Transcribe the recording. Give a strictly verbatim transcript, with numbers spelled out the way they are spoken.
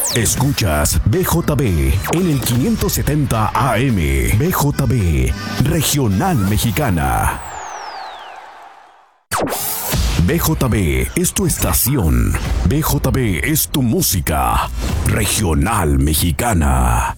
Escuchas B J B en el quinientos setenta A M. B J B, Regional Mexicana. B J B es tu estación. B J B es tu música. Regional Mexicana.